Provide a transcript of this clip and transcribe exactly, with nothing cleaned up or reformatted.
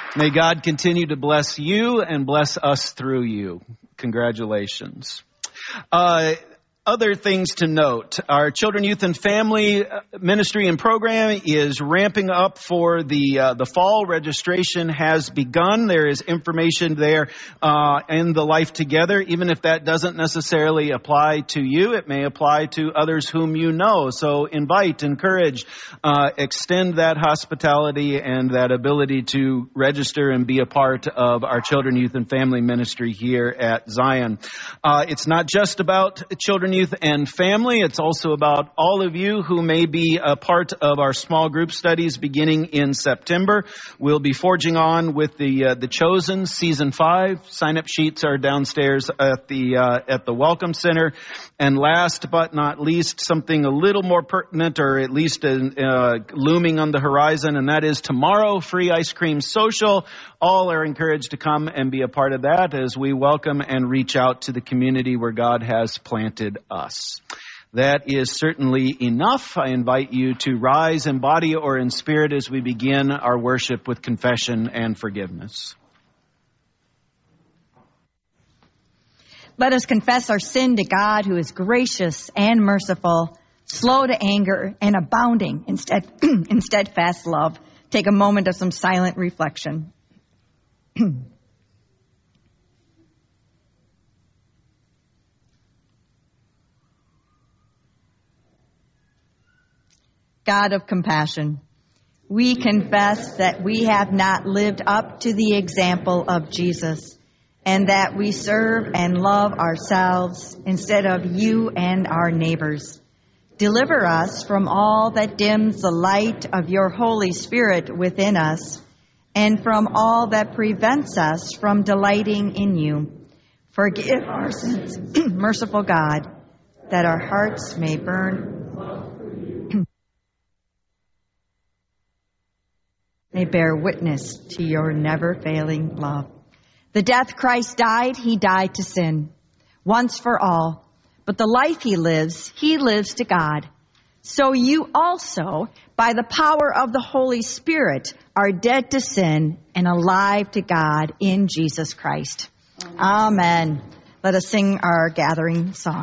May God continue to bless you and bless us through you. Congratulations. Uh, Other things to note. Our Children, Youth, and Family Ministry and Program is ramping up for the uh, the fall. Registration has begun. There is information there uh, in the Life Together. Even if that doesn't necessarily apply to you, it may apply to others whom you know. So invite, encourage, uh, extend that hospitality and that ability to register and be a part of our Children, Youth, and Family Ministry here at Zion. Uh, it's not just about children, youth, and family. It's also about all of you who may be a part of our small group studies beginning in September. We'll be forging on with the uh, the Chosen season five. Sign-up sheets are downstairs at the uh, at the Welcome Center. And last but not least, something a little more pertinent, or at least uh, looming on the horizon, and that is tomorrow, Free Ice Cream Social. All are encouraged to come and be a part of that as we welcome and reach out to the community where God has planted us. That is certainly enough. I invite you to rise in body or in spirit as we begin our worship with confession and forgiveness. Let us confess our sin to God, who is gracious and merciful, slow to anger, and abounding in, stead, in steadfast love. Take a moment of some silent reflection. God of compassion, we confess that we have not lived up to the example of Jesus, and that we serve and love ourselves instead of you and our neighbors. Deliver us from all that dims the light of your Holy Spirit within us, and from all that prevents us from delighting in you. Forgive our sins, merciful God, that our hearts may burn may bear witness to your never-failing love. The death Christ died, he died to sin, once for all. But the life he lives, he lives to God. So you also, by the power of the Holy Spirit, are dead to sin and alive to God in Jesus Christ. Amen. Amen. Let us sing our gathering song.